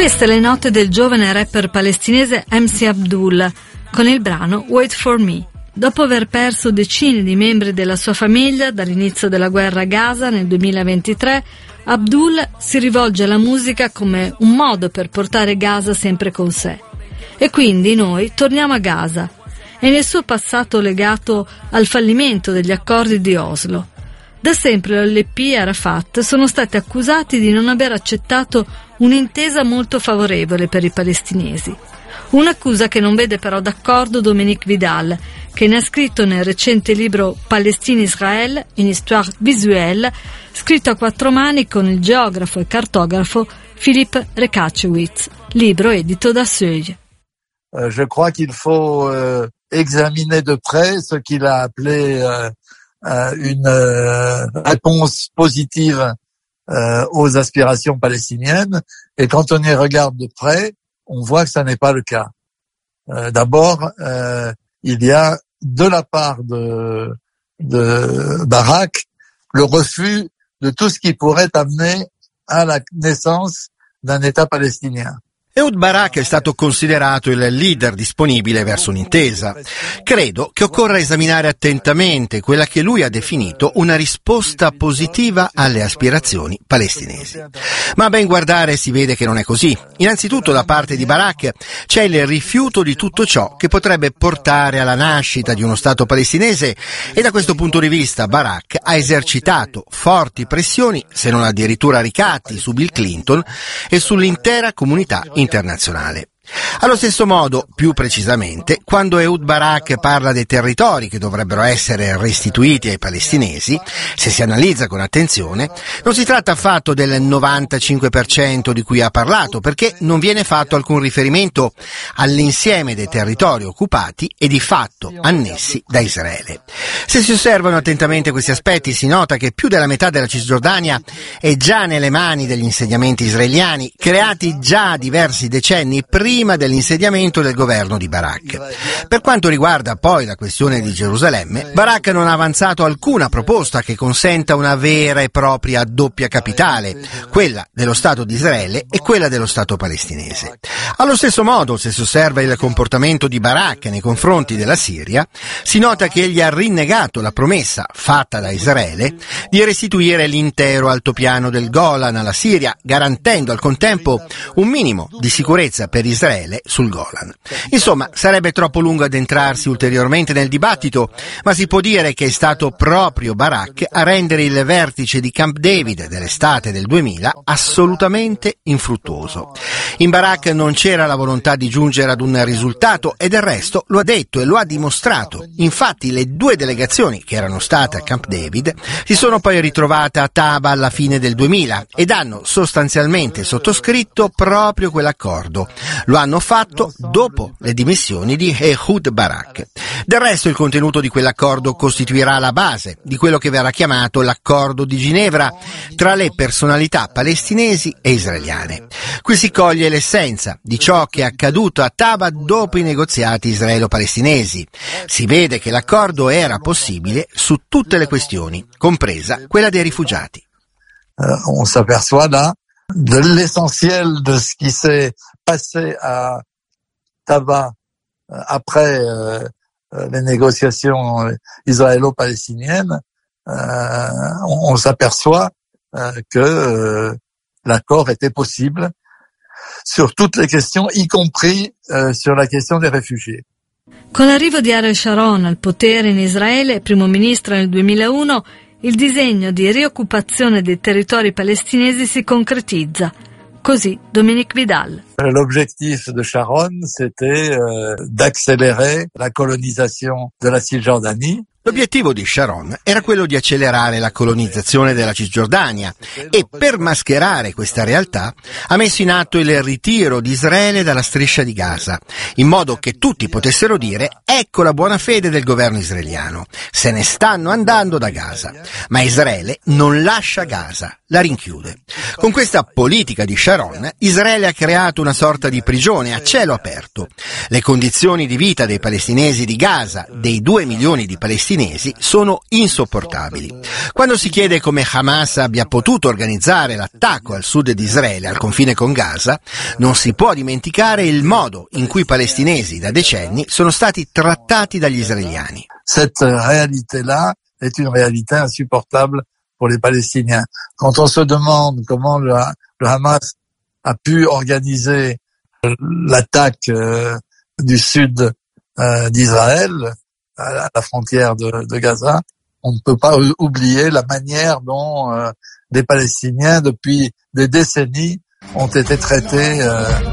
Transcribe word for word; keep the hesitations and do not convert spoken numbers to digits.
Queste le note del giovane rapper palestinese M C Abdul con il brano Wait for Me. Dopo aver perso decine di membri della sua famiglia dall'inizio della guerra a Gaza nel duemilaventitré, Abdul si rivolge alla musica come un modo per portare Gaza sempre con sé. E quindi noi torniamo a Gaza e nel suo passato legato al fallimento degli accordi di Oslo. Da sempre l'O L P e Arafat sono stati accusati di non aver accettato un'intesa molto favorevole per i palestinesi. Un'accusa che non vede però d'accordo Dominique Vidal, che ne ha scritto nel recente libro Palestine-Israël, une histoire visuelle, scritto a quattro mani con il geografo e cartografo Philippe Rekachewitz, libro edito da Seuil. Euh, je crois qu'il faut euh, examiner de près ce qu'il a appelé euh, euh, une euh, réponse positive euh, aux aspirations palestiniennes, et quand on y regarde de près, on voit que ça n'est pas le cas. Euh, d'abord, euh, il y a de la part de, de Barak le refus de tout ce qui pourrait amener à la naissance d'un État palestinien. Ehud Barak è stato considerato il leader disponibile verso un'intesa. Credo che occorra esaminare attentamente quella che lui ha definito una risposta positiva alle aspirazioni palestinesi. Ma a ben guardare si vede che non è così. Innanzitutto da parte di Barak c'è il rifiuto di tutto ciò che potrebbe portare alla nascita di uno Stato palestinese, e da questo punto di vista Barak ha esercitato forti pressioni, se non addirittura ricatti, su Bill Clinton e sull'intera comunità internazionale. internazionale. Allo stesso modo, più precisamente, quando Ehud Barak parla dei territori che dovrebbero essere restituiti ai palestinesi, se si analizza con attenzione, non si tratta affatto del novantacinque per cento di cui ha parlato, perché non viene fatto alcun riferimento all'insieme dei territori occupati e di fatto annessi da Israele. Se si osservano attentamente questi aspetti, si nota che più della metà della Cisgiordania è già nelle mani degli insediamenti israeliani, creati già diversi decenni prima prima dell'insediamento del governo di Barak. Per quanto riguarda poi la questione di Gerusalemme, Barak non ha avanzato alcuna proposta che consenta una vera e propria doppia capitale, quella dello Stato di Israele e quella dello Stato palestinese. Allo stesso modo, se si osserva il comportamento di Barak nei confronti della Siria, si nota che egli ha rinnegato la promessa fatta da Israele di restituire l'intero altopiano del Golan alla Siria, garantendo al contempo un minimo di sicurezza per Israele sul Golan. Insomma, sarebbe troppo lungo addentrarsi ulteriormente nel dibattito, ma si può dire che è stato proprio Barak a rendere il vertice di Camp David dell'estate del duemila assolutamente infruttuoso. In Barak non c'era la volontà di giungere ad un risultato, e del resto lo ha detto e lo ha dimostrato. Infatti le due delegazioni che erano state a Camp David si sono poi ritrovate a Taba alla fine del duemila ed hanno sostanzialmente sottoscritto proprio quell'accordo. Lo hanno fatto dopo le dimissioni di Ehud Barak. Del resto il contenuto di quell'accordo costituirà la base di quello che verrà chiamato l'accordo di Ginevra tra le personalità palestinesi e israeliane. Qui si coglie l'essenza di ciò che è accaduto a Taba dopo i negoziati israelo-palestinesi. Si vede che l'accordo era possibile su tutte le questioni, compresa quella dei rifugiati. Uh, on s'aperçoit là de l'essentiel de ce qui s'est passé à Taba euh, après euh, les négociations israélo-palestiniennes. Euh, on, on s'aperçoit euh, que euh, l'accord était possible sur toutes les questions, y compris euh, sur la question des réfugiés. Con l'arrivo di Ariel Sharon al potere in Israele, primo ministro nel duemilauno, il disegno di rioccupazione dei territori palestinesi si concretizza. Così Dominique Vidal. L'objectif de Sharon, c'était euh, d'accélérer la colonisation de la Cisjordanie. L'obiettivo di Sharon era quello di accelerare la colonizzazione della Cisgiordania e, per mascherare questa realtà, ha messo in atto il ritiro di Israele dalla striscia di Gaza, in modo che tutti potessero dire: ecco la buona fede del governo israeliano, se ne stanno andando da Gaza. Ma Israele non lascia Gaza, la rinchiude. Con questa politica di Sharon, Israele ha creato una sorta di prigione a cielo aperto. Le condizioni di vita dei palestinesi di Gaza, dei due milioni di palestinesi, sono insopportabili. Quando si chiede come Hamas abbia potuto organizzare l'attacco al sud di Israele, al confine con Gaza, non si può dimenticare il modo in cui i palestinesi da decenni sono stati trattati dagli israeliani. Cette réalité-là est une réalité insupportable pour les Palestiniens. Quand on se demande comment le, le Hamas a pu organiser l'attaque euh, du sud euh, d'Israël, à la, la frontière de, de Gaza, on ne peut pas oublier la manière dont euh, les Palestiniens, depuis des décennies, ont été traités euh,